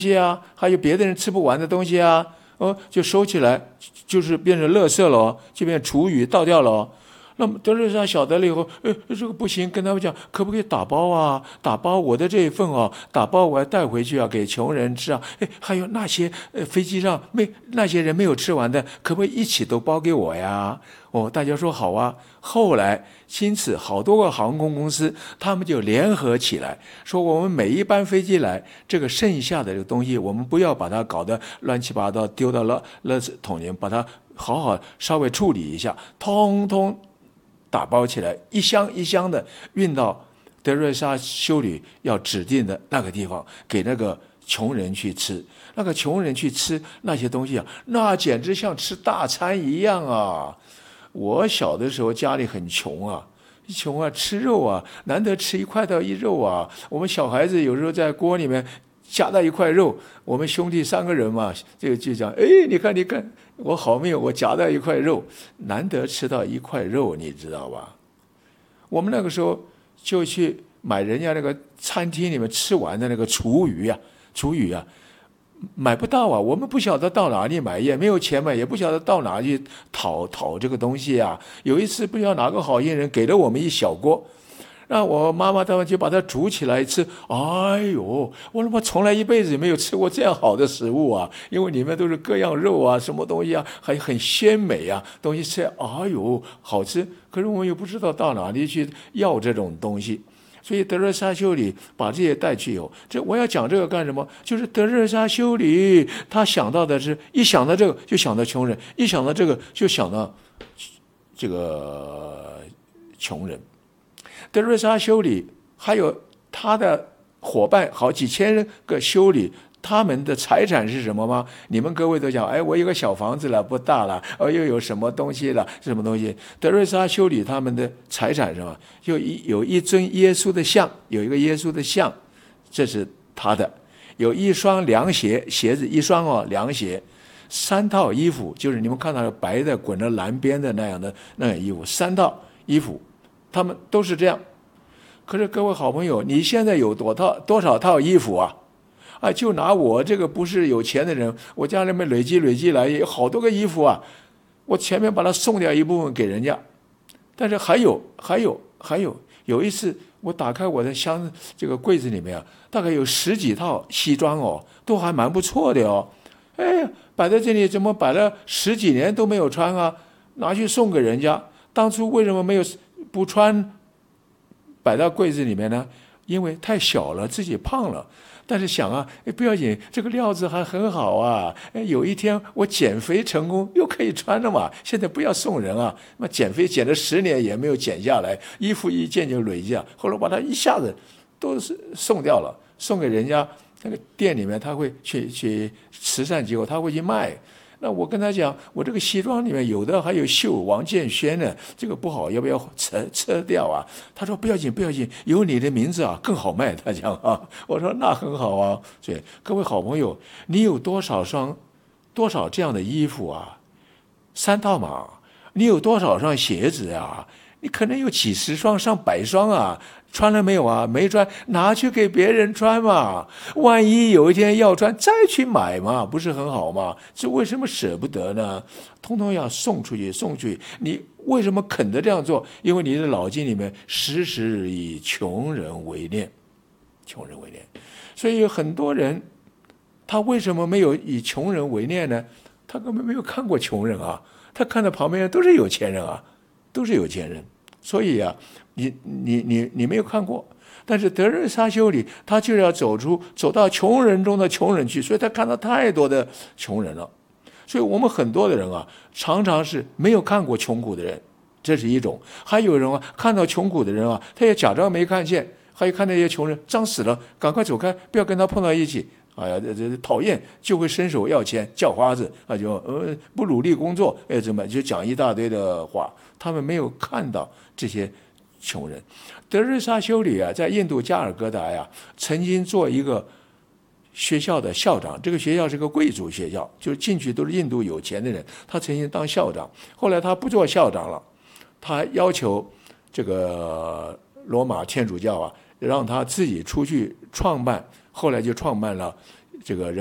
西啊，还有别的人吃不完的东西啊，就收起来，就是变成垃圾了，就变成厨余倒掉了。那么德瑞莎晓得了以后，这个不行，跟他们讲，可不可以打包啊？打包我的这一份啊，打包我要带回去啊，给穷人吃啊。还有那些飞机上那些人没有吃完的，可不可以一起都包给我呀？大家说好啊。后来因此好多个航空公司，他们就联合起来，说我们每一班飞机来，这个剩下的这个东西，我们不要把它搞得乱七八糟，丢到垃圾桶里，把它好好稍微处理一下，通通打包起来，一箱一箱的运到德瑞莎修女要指定的那个地方，给那个穷人去吃。那个穷人去吃那些东西啊，那简直像吃大餐一样啊！我小的时候家里很穷啊，吃肉啊，难得吃1块到1肉啊。我们小孩子有时候在锅里面夹到1块肉，我们兄弟3个人嘛，就讲，你看，我好命，我夹到1块肉，难得吃到1块肉，你知道吧？我们那个时候就去买人家那个餐厅里面吃完的那个厨余啊，买不到啊，我们不晓得到哪里买，也没有钱买，也不晓得到哪里讨这个东西啊。有一次不知道哪个好心人给了我们一小锅，让我妈妈他们就把它煮起来吃。哎呦，我他妈从来一辈子也没有吃过这样好的食物啊！因为里面都是各样肉啊，什么东西啊，还很鲜美啊，东西吃，哎呦，好吃。可是我们又不知道到哪里去要这种东西。所以德瑞莎修女把这些带去以后，我要讲这个干什么？就是德瑞莎修女她想到的是，一想到这个就想到穷人，一想到这个就想到这个穷人。德瑞莎修女还有她的伙伴好几千个修女，他们的财产是什么吗？你们各位都讲，我有个小房子了，不大了，又有什么东西了？什么东西？德瑞莎修女他们的财产是什么？有一尊耶稣的像，有一个耶稣的像，这是他的。有一双凉鞋，鞋子一双凉鞋，3套衣服，就是你们看到的白的滚着蓝边的那样衣服，3套衣服，他们都是这样。可是各位好朋友，你现在有多少套衣服啊？就拿我这个不是有钱的人，我家里面累积来有好多个衣服啊，我前面把它送掉一部分给人家，但是还有一次我打开我的这个柜子里面啊，大概有10几套西装都还蛮不错的摆在这里怎么摆了10几年都没有穿啊？拿去送给人家，当初为什么不穿摆到柜子里面呢？因为太小了，自己胖了。但是想啊，不要紧，这个料子还很好啊。有一天我减肥成功，又可以穿了嘛。现在不要送人啊，那减肥减了10年也没有减下来，衣服一件就累积啊。后来把它一下子都是送掉了，送给人家那个店里面，他会去慈善机构，他会去卖。那我跟他讲，我这个西装里面有的还有绣王建轩呢，这个不好，要不要撤掉啊？他说不要紧，有你的名字啊更好卖。他讲啊，我说那很好啊。所以各位好朋友，你有多少这样的衣服啊？3套嘛。你有多少双鞋子啊？你可能有几10双上100双啊。穿了没有啊？没穿，拿去给别人穿嘛。万一有一天要穿，再去买嘛，不是很好吗？这为什么舍不得呢？通通要送出去。你为什么肯得这样做？因为你的脑筋里面时时以穷人为念。所以有很多人，他为什么没有以穷人为念呢？他根本没有看过穷人啊，他看到旁边都是有钱人啊，所以啊，你没有看过，但是德瑞莎修女她就要走到穷人中的穷人去，所以她看到太多的穷人了。所以我们很多的人啊，常常是没有看过穷苦的人，这是一种。还有人啊，看到穷苦的人啊，他也假装没看见，还有看那些穷人脏死了，赶快走开，不要跟他碰到一起。哎呀，这讨厌，就会伸手要钱，叫花子，就不努力工作，怎么就讲一大堆的话。他们没有看到这些穷人。德瑞莎修女啊，在印度加尔各答呀，曾经做一个学校的校长。这个学校是个贵族学校，就是进去都是印度有钱的人。他曾经当校长，后来他不做校长了，他要求这个罗马天主教啊，让他自己出去创办。后来就创办了这个